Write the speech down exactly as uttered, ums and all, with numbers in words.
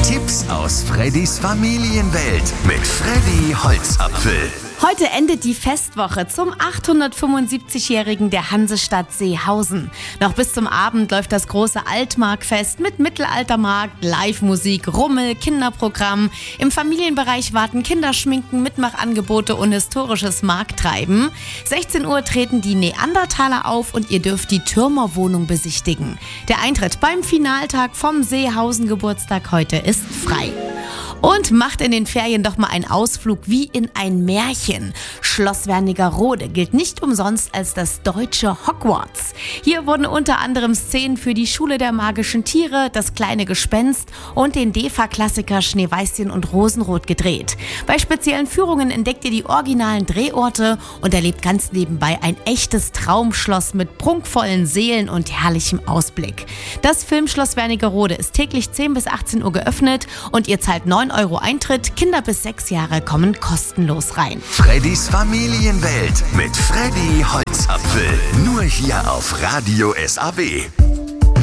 Tipps aus Freddys Familienwelt mit Freddy Holzapfel. Heute endet die Festwoche zum achthundertfünfundsiebzigjährigen der Hansestadt Seehausen. Noch bis zum Abend läuft das große Altmarktfest mit Mittelaltermarkt, Live-Musik, Rummel, Kinderprogramm. Im Familienbereich warten Kinderschminken, Mitmachangebote und historisches Markttreiben. sechzehn Uhr treten die Neandertaler auf und ihr dürft die Türmerwohnung besichtigen. Der Eintritt beim Finaltag vom Seehausen-Geburtstag heute ist frei. Und macht in den Ferien doch mal einen Ausflug wie in ein Märchen. Schloss Wernigerode gilt nicht umsonst als das deutsche Hogwarts. Hier wurden unter anderem Szenen für die Schule der magischen Tiere, das kleine Gespenst und den D E F A-Klassiker Schneeweißchen und Rosenrot gedreht. Bei speziellen Führungen entdeckt ihr die originalen Drehorte und erlebt ganz nebenbei ein echtes Traumschloss mit prunkvollen Sälen und herrlichem Ausblick. Das Filmschloss Wernigerode ist täglich zehn bis achtzehn Uhr geöffnet und ihr zahlt neun Euro Eintritt. Kinder bis sechs Jahre kommen kostenlos rein. Freddys Familienwelt mit Freddy Holzapfel. Nur hier auf Radio S A B.